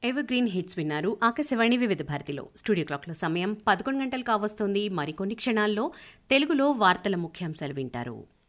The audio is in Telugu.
ఎవర్ గ్రీన్ హిట్స్ విన్నారు ఆకాశవాణి వివిధ భారతిలో. స్టూడియో క్లాక్లో సమయం 11 గంటలు కావస్తోంది. మరికొన్ని క్షణాల్లో తెలుగులో వార్తల ముఖ్యాంశాలు వింటారు.